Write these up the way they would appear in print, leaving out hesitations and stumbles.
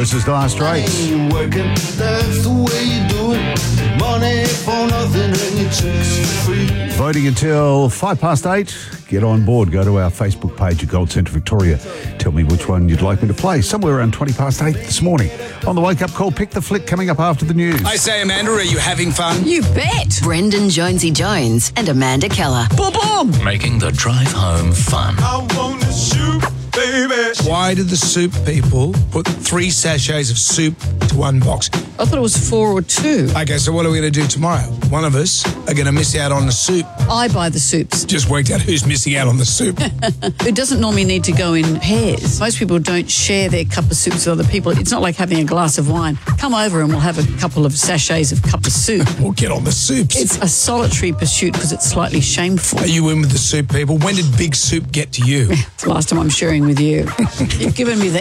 This is Dire Straits. Ain't working, that's the way you do it. Money for nothing and your chicks for free. Voting until 8:05. Get on board. Go to our Facebook page at Gold Central Victoria. Tell me which one you'd like me to play. Somewhere around 8:20 this morning. On the wake-up call, Pick the Flick coming up after the news. I say, Amanda, are you having fun? You bet. Brendan Jonesy Jones and Amanda Keller. Boom, boom. Making the drive home fun. I want to shoot, baby. Why did the soup people put 3 sachets of soup to one box? I thought it was 4 or 2. Okay, so what are we going to do tomorrow? One of us are going to miss out on the soup. I buy the soups. Just worked out who's missing out on the soup. It doesn't normally need to go in pairs. Most people don't share their cup of soups with other people. It's not like having a glass of wine. Come over and we'll have a couple of sachets of cup of soup. We'll get on the soups. It's a solitary pursuit because it's slightly shameful. Are you in with the soup people? When did Big Soup get to you? It's the last time I'm sharing with you. You've given me the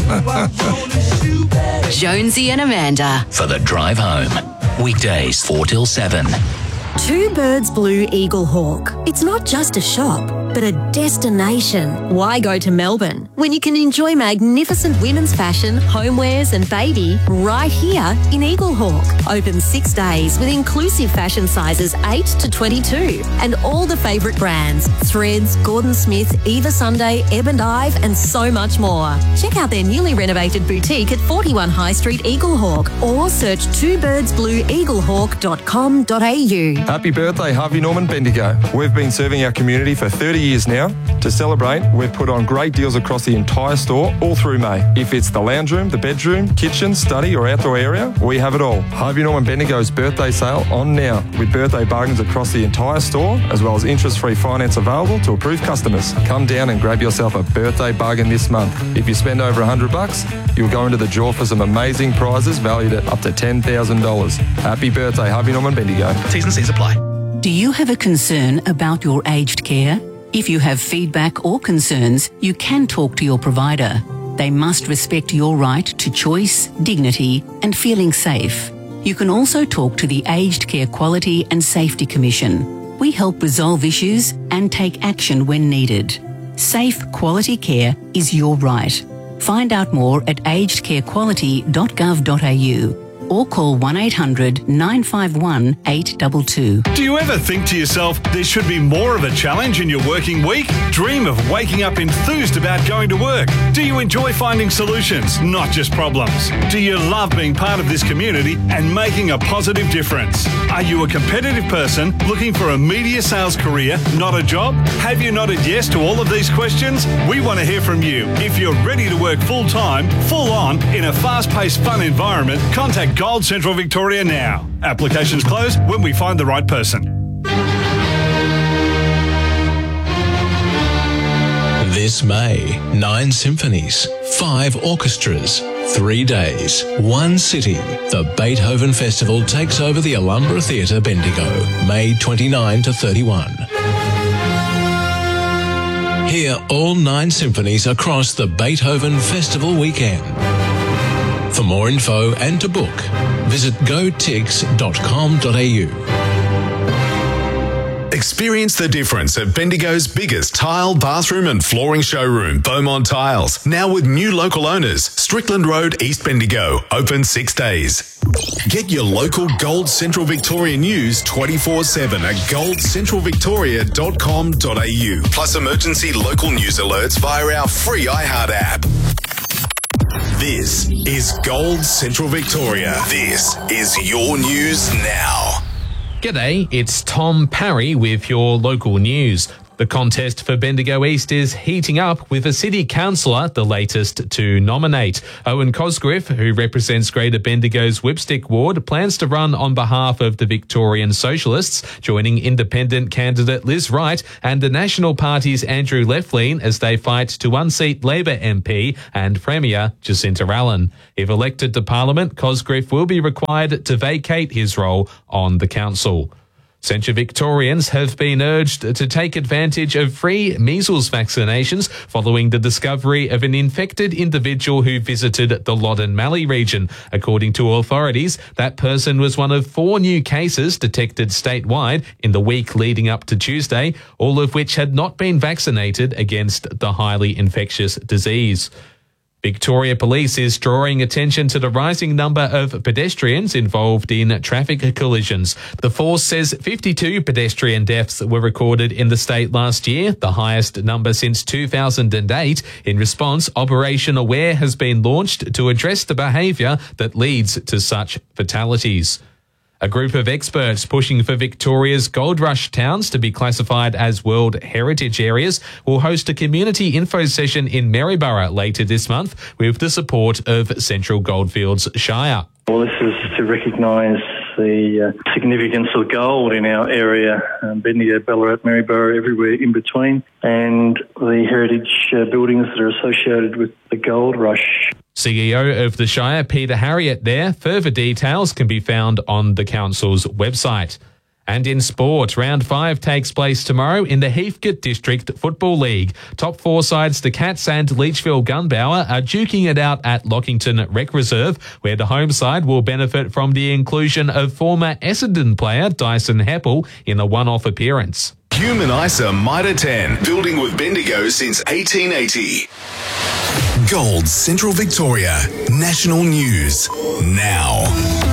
ick. Jonesy and Amanda. For the drive home. Weekdays 4 till 7. Two Birds Blue Eagle Hawk. It's not just a shop, but a destination. Why go to Melbourne when you can enjoy magnificent women's fashion, homewares and baby right here in Eagle Hawk? Open 6 days with inclusive fashion sizes 8 to 22 and all the favourite brands, Threads, Gordon Smith, Eva Sunday, Ebb and Ive and so much more. Check out their newly renovated boutique at 41 High Street, Eagle Hawk, or search twobirdsblueeaglehawk.com.au. Happy birthday, Harvey Norman Bendigo. We've been serving our community for 30 years now. To celebrate, we've put on great deals across the entire store all through May. If it's the lounge room, the bedroom, kitchen, study or outdoor area, we have it all. Harvey Norman Bendigo's birthday sale on now with birthday bargains across the entire store as well as interest-free finance available to approved customers. Come down and grab yourself a birthday bargain this month. If you spend over $100, you'll go into the draw for some amazing prizes valued at up to $10,000. Happy birthday, Harvey Norman Bendigo. T's and C's apply. Do you have a concern about your aged care? If you have feedback or concerns, you can talk to your provider. They must respect your right to choice, dignity, and feeling safe. You can also talk to the Aged Care Quality and Safety Commission. We help resolve issues and take action when needed. Safe, quality care is your right. Find out more at agedcarequality.gov.au or call 1800 951 822. Do you ever think to yourself, there should be more of a challenge in your working week? Dream of waking up enthused about going to work? Do you enjoy finding solutions, not just problems? Do you love being part of this community and making a positive difference? Are you a competitive person looking for a media sales career, not a job? Have you nodded yes to all of these questions? We want to hear from you. If you're ready to work full-time, full-on, in a fast-paced, fun environment, contact Gold Central Victoria now. Applications close when we find the right person. This May, 9 symphonies, 5 orchestras, 3 days, 1 city. The Beethoven Festival takes over the Alhambra Theatre, Bendigo, May 29 to 31. Hear all 9 symphonies across the Beethoven Festival weekend. For more info and to book, visit gotix.com.au. Experience the difference at Bendigo's biggest tile, bathroom and flooring showroom, Beaumont Tiles. Now with new local owners, Strickland Road, East Bendigo, open 6 days. Get your local Gold Central Victoria news 24/7 at goldcentralvictoria.com.au. Plus emergency local news alerts via our free iHeart app. This is Gold Central Victoria. This is your news now. G'day, it's Tom Parry with your local news. The contest for Bendigo East is heating up with a city councillor, the latest to nominate. Owen Cosgriff, who represents Greater Bendigo's Whipstick ward, plans to run on behalf of the Victorian Socialists, joining independent candidate Liz Wright and the National Party's Andrew Lefleen as they fight to unseat Labor MP and Premier Jacinta Allen. If elected to Parliament, Cosgriff will be required to vacate his role on the council. Central Victorians have been urged to take advantage of free measles vaccinations following the discovery of an infected individual who visited the Loddon Mallee region. According to authorities, that person was one of 4 new cases detected statewide in the week leading up to Tuesday, all of which had not been vaccinated against the highly infectious disease. Victoria Police is drawing attention to the rising number of pedestrians involved in traffic collisions. The force says 52 pedestrian deaths were recorded in the state last year, the highest number since 2008. In response, Operation Aware has been launched to address the behaviour that leads to such fatalities. A group of experts pushing for Victoria's gold rush towns to be classified as World Heritage Areas will host a community info session in Maryborough later this month with the support of Central Goldfields Shire. Well, this is to recognise the significance of gold in our area, Bendigo, Ballarat, Maryborough, everywhere in between, and the heritage buildings that are associated with the gold rush. CEO of the Shire, Peter Harriott there. Further details can be found on the council's website. And in sport, round 5 takes place tomorrow in the Heathcote District Football League. Top 4 sides, the Cats and Leachville Gunbower, are duking it out at Lockington Rec Reserve, where the home side will benefit from the inclusion of former Essendon player Dyson Heppel in a one-off appearance. Human ISA Mitre 10, building with Bendigo since 1880. Gold Central Victoria, national news now.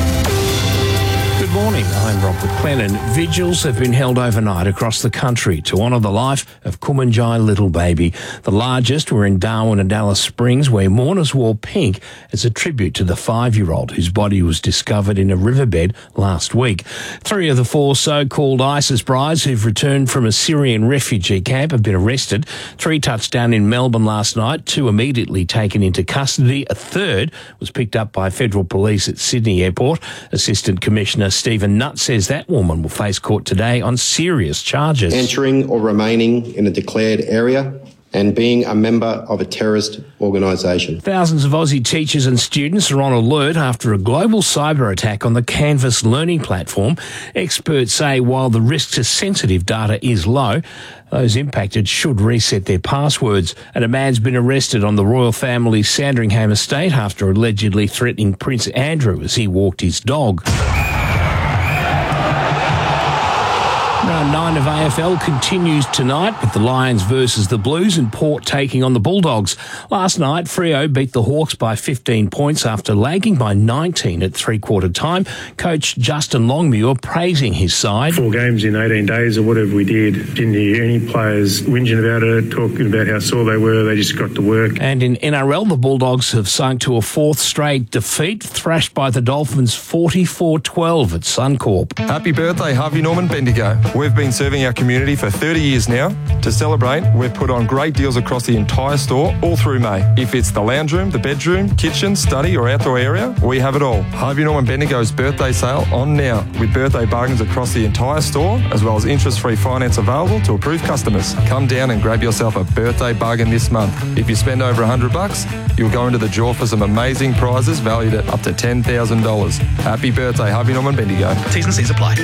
Good morning, I'm Rob McLennan. Vigils have been held overnight across the country to honour the life of Kumanjai Little Baby. The largest were in Darwin and Alice Springs, where mourners wore pink as a tribute to the 5-year-old whose body was discovered in a riverbed last week. 3 of the 4 so-called ISIS brides who've returned from a Syrian refugee camp have been arrested. 3 touched down in Melbourne last night, 2 immediately taken into custody. A third was picked up by federal police at Sydney Airport. Assistant Commissioner Stephen Nutt says that woman will face court today on serious charges. Entering or remaining in a declared area and being a member of a terrorist organisation. Thousands of Aussie teachers and students are on alert after a global cyber attack on the Canvas learning platform. Experts say while the risk to sensitive data is low, those impacted should reset their passwords. And a man's been arrested on the royal family's Sandringham estate after allegedly threatening Prince Andrew as he walked his dog. Round 9 of AFL continues tonight with the Lions versus the Blues and Port taking on the Bulldogs. Last night, Freo beat the Hawks by 15 points after lagging by 19 at three-quarter time. Coach Justin Longmuir praising his side. 4 games in 18 days or whatever we did. Didn't hear any players whinging about it, talking about how sore they were. They just got to work. And in NRL, the Bulldogs have sunk to a 4th straight defeat, thrashed by the Dolphins 44-12 at Suncorp. Happy birthday, Harvey Norman Bendigo. We've been serving our community for 30 years now. To celebrate, we've put on great deals across the entire store all through May. If it's the lounge room, the bedroom, kitchen, study or outdoor area, we have it all. Harvey Norman Bendigo's birthday sale on now with birthday bargains across the entire store as well as interest-free finance available to approved customers. Come down and grab yourself a birthday bargain this month. If you spend over $100, you'll go into the draw for some amazing prizes valued at up to $10,000. Happy birthday, Harvey Norman Bendigo. T's and C's apply.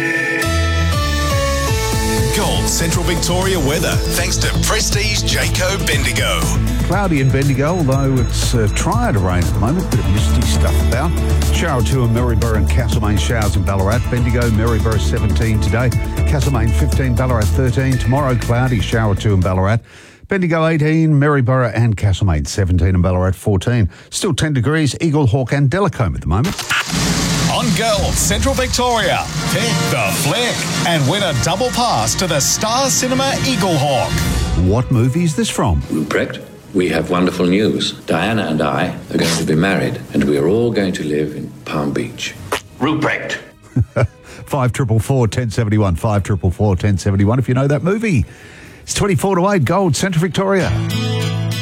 Gold Central Victoria weather, thanks to Prestige Jayco Bendigo. Cloudy in Bendigo, although it's trying to rain at the moment. Bit of misty stuff about. Shower 2 in Maryborough and Castlemaine, showers in Ballarat. Bendigo, Maryborough 17 today. Castlemaine 15, Ballarat 13. Tomorrow, cloudy, shower 2 in Ballarat. Bendigo 18, Maryborough and Castlemaine 17 and Ballarat 14. Still 10 degrees, Eagle Hawk and Delacombe at the moment. On Gold Central Victoria, pick the flick and win a double pass to the Star Cinema Eagle Hawk. What movie is this from? Ruprecht, we have wonderful news. Diana and I are going to be married and we are all going to live in Palm Beach. Ruprecht. 5444 1071, 5444 1071 if you know that movie. It's 24 to 8, Gold Central Victoria.